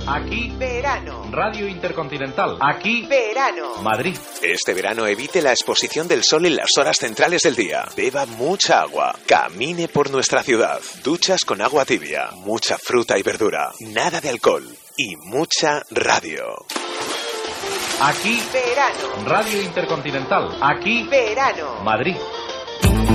Aquí verano. Radio Intercontinental. Aquí Verano. Madrid. Este verano evite la exposición del sol en las horas centrales del día. Beba mucha agua. Camine por nuestra ciudad. Duchas con agua tibia. Mucha fruta y verdura. Nada de alcohol. Y mucha radio. Aquí Verano. Radio Intercontinental. Aquí Verano. Madrid.